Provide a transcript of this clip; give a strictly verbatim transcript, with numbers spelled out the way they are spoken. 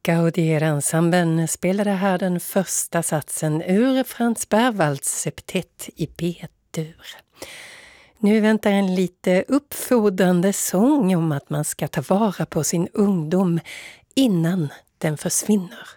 Gaudier-ensemblen spelade här den första satsen ur Franz Berwalds septett i B-dur. Nu väntar en lite uppfordrande sång om att man ska ta vara på sin ungdom innan den försvinner.